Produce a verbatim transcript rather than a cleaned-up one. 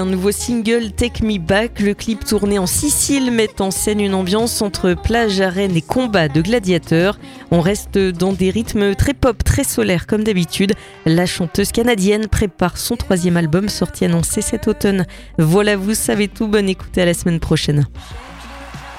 Un nouveau single, Take Me Back, le clip tourné en Sicile met en scène une ambiance entre plage, arène et combat de gladiateurs. On reste dans des rythmes très pop, très solaires comme d'habitude. La chanteuse canadienne prépare son troisième album sorti annoncé cet automne. Voilà, vous savez tout, bonne écoute et à la semaine prochaine.